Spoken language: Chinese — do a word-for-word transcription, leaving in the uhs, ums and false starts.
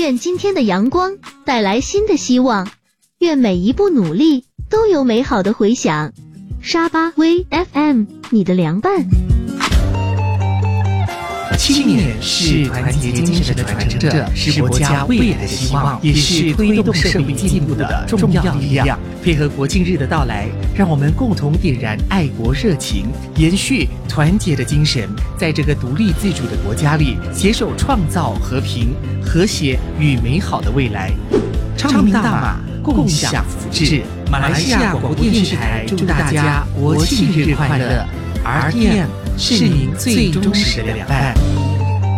愿今天的阳光带来新的希望，愿每一步努力都有美好的回响。沙巴 V F M， 你的凉伴。 青年是团结精神的传承者，是国家未来的希望，也是推动社会进步的重要力量。配合国庆日的到来，让我们共同点燃爱国热情，延续团结的精神，在这个独立自主的国家里，携手创造和平、和谐与美好的未来。昌明大马，共享福祉。马来西亚广播电视台祝大家国庆日快乐！ R T M 是您最忠实的凉伴。